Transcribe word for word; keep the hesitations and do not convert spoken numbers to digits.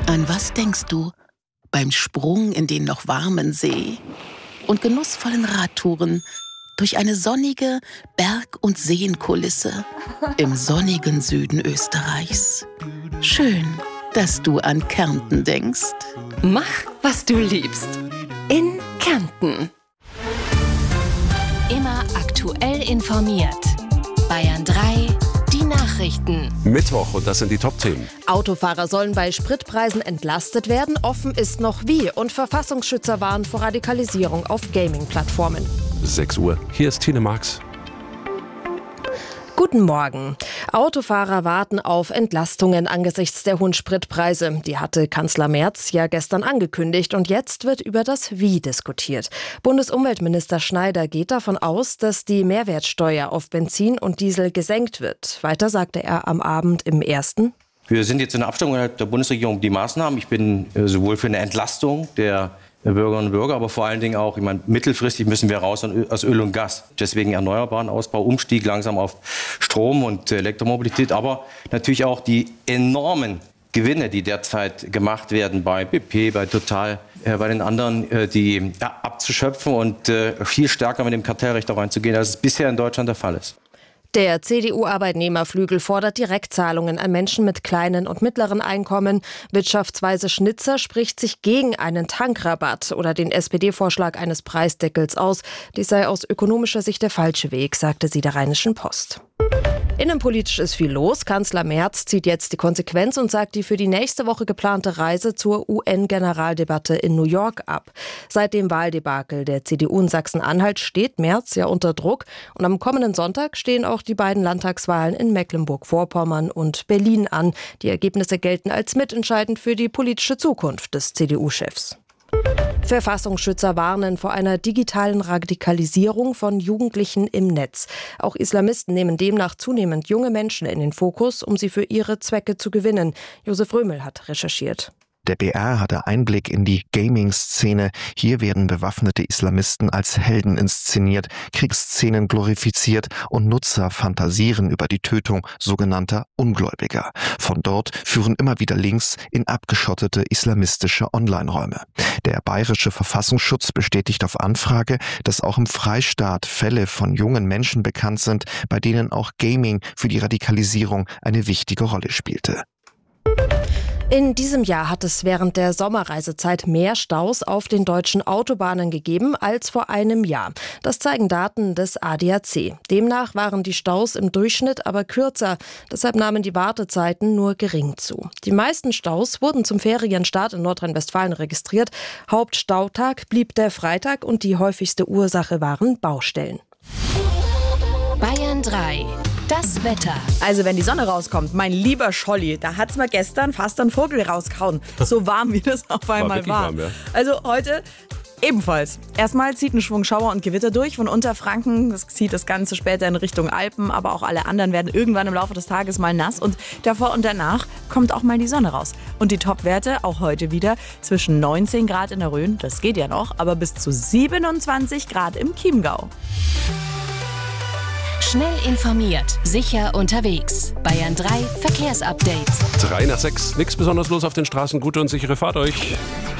An was denkst du beim Sprung in den noch warmen See und genussvollen Radtouren durch eine sonnige Berg- und Seenkulisse im sonnigen Süden Österreichs? Schön, dass du an Kärnten denkst. Mach, was du liebst. In Kärnten. Immer aktuell informiert. Bayern drei, die Nachrichten. Mittwoch, und das sind die Top-Themen. Autofahrer sollen bei Spritpreisen entlastet werden. Offen ist noch wie. Und Verfassungsschützer warnen vor Radikalisierung auf Gaming-Plattformen. sechs Uhr. Hier ist Tine Marx. Guten Morgen. Autofahrer warten auf Entlastungen angesichts der hohen Spritpreise. Die hatte Kanzler Merz ja gestern angekündigt. Und jetzt wird über das Wie diskutiert. Bundesumweltminister Schneider geht davon aus, dass die Mehrwertsteuer auf Benzin und Diesel gesenkt wird. Weiter sagte er am Abend im Ersten: Wir sind jetzt in der Abstimmung innerhalb der Bundesregierung die Maßnahmen. Ich bin sowohl für eine Entlastung der Bürgerinnen und Bürger, aber vor allen Dingen auch, ich meine, mittelfristig müssen wir raus aus Öl und Gas. Deswegen erneuerbaren Ausbau, Umstieg langsam auf Strom und Elektromobilität, aber natürlich auch die enormen Gewinne, die derzeit gemacht werden bei B P, bei Total, äh, bei den anderen, äh, die ja, abzuschöpfen und äh, viel stärker mit dem Kartellrecht auch reinzugehen, als es bisher in Deutschland der Fall ist. Der C D U-Arbeitnehmerflügel fordert Direktzahlungen an Menschen mit kleinen und mittleren Einkommen. Wirtschaftsweise Schnitzer spricht sich gegen einen Tankrabatt oder den S P D-Vorschlag eines Preisdeckels aus. Dies sei aus ökonomischer Sicht der falsche Weg, sagte sie der Rheinischen Post. Innenpolitisch ist viel los. Kanzler Merz zieht jetzt die Konsequenz und sagt die für die nächste Woche geplante Reise zur U N-Generaldebatte in New York ab. Seit dem Wahldebakel der C D U in Sachsen-Anhalt steht Merz ja unter Druck. Und am kommenden Sonntag stehen auch die beiden Landtagswahlen in Mecklenburg-Vorpommern und Berlin an. Die Ergebnisse gelten als mitentscheidend für die politische Zukunft des C D U-Chefs. Verfassungsschützer warnen vor einer digitalen Radikalisierung von Jugendlichen im Netz. Auch Islamisten nehmen demnach zunehmend junge Menschen in den Fokus, um sie für ihre Zwecke zu gewinnen. Josef Römel hat recherchiert. Der B R hatte Einblick in die Gaming-Szene. Hier werden bewaffnete Islamisten als Helden inszeniert, Kriegsszenen glorifiziert und Nutzer fantasieren über die Tötung sogenannter Ungläubiger. Von dort führen immer wieder Links in abgeschottete islamistische Online-Räume. Der bayerische Verfassungsschutz bestätigt auf Anfrage, dass auch im Freistaat Fälle von jungen Menschen bekannt sind, bei denen auch Gaming für die Radikalisierung eine wichtige Rolle spielte. In diesem Jahr hat es während der Sommerreisezeit mehr Staus auf den deutschen Autobahnen gegeben als vor einem Jahr. Das zeigen Daten des A D A C. Demnach waren die Staus im Durchschnitt aber kürzer. Deshalb nahmen die Wartezeiten nur gering zu. Die meisten Staus wurden zum Ferienstart in Nordrhein-Westfalen registriert. Hauptstautag blieb der Freitag und die häufigste Ursache waren Baustellen. Bayern drei. Das Wetter. Also wenn die Sonne rauskommt, mein lieber Scholli, da hat's mir gestern fast einen Vogel rausgehauen. So warm, wie das auf einmal war. Warm, ja. Also heute ebenfalls. Erstmal zieht ein Schwung Schauer und Gewitter durch von Unterfranken. Das zieht das Ganze später in Richtung Alpen, aber auch alle anderen werden irgendwann im Laufe des Tages mal nass. Und davor und danach kommt auch mal die Sonne raus. Und die Topwerte auch heute wieder zwischen neunzehn Grad in der Rhön, das geht ja noch, aber bis zu siebenundzwanzig Grad im Chiemgau. Schnell informiert, sicher unterwegs. Bayern drei Verkehrsupdate. Drei nach sechs. Nichts besonders los auf den Straßen. Gute und sichere Fahrt euch.